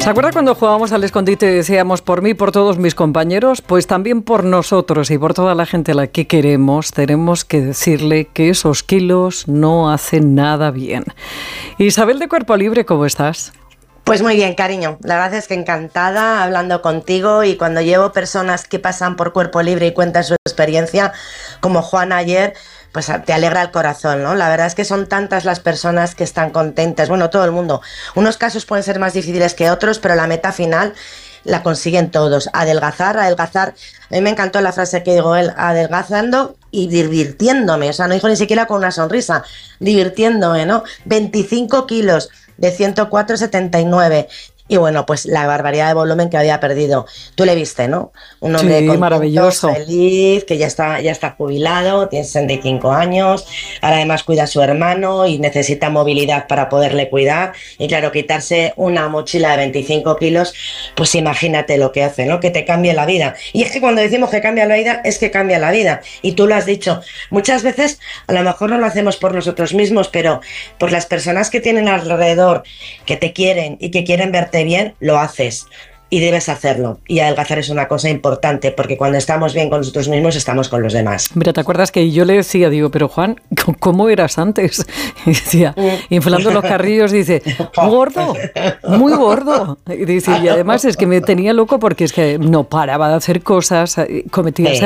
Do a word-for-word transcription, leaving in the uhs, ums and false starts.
¿Se acuerda cuando jugábamos al escondite y decíamos por mí y por todos mis compañeros? Pues también por nosotros y por toda la gente a la que queremos, tenemos que decirle que esos kilos no hacen nada bien. Isabel de Cuerpo Libre, ¿cómo estás? Pues muy bien, cariño. La verdad es que encantada hablando contigo, y cuando llevo personas que pasan por Cuerpo Libre y cuentan su experiencia, como Juan ayer, pues te alegra el corazón, ¿no? La verdad es que son tantas las personas que están contentas, bueno, todo el mundo. Unos casos pueden ser más difíciles que otros, pero la meta final la consiguen todos. Adelgazar, adelgazar. A mí me encantó la frase que dijo él, adelgazando y divirtiéndome. O sea, no dijo ni siquiera con una sonrisa, divirtiéndome, ¿no? veinticinco kilos de ciento cuatro setenta y nueve. Y bueno, pues la barbaridad de volumen que había perdido. Tú le viste, ¿no? Un hombre sí, contento, maravilloso, feliz, que ya está, ya está jubilado, tiene sesenta y cinco años, ahora además cuida a su hermano y necesita movilidad para poderle cuidar. Y claro, quitarse una mochila de veinticinco kilos, pues imagínate lo que hace, ¿no? Que te cambie la vida. Y es que cuando decimos que cambia la vida, es que cambia la vida. Y tú lo has dicho. Muchas veces, a lo mejor no lo hacemos por nosotros mismos, pero por las personas que tienen alrededor, que te quieren y que quieren verte bien, lo haces y debes hacerlo. Y adelgazar es una cosa importante, porque cuando estamos bien con nosotros mismos, estamos con los demás. Mira, ¿te acuerdas que yo le decía, digo, pero Juan, ¿cómo eras antes? Y decía, inflando los carrillos, dice, gordo, muy gordo. Y dice, y además es que me tenía loco porque es que no paraba de hacer cosas, cometía Sí.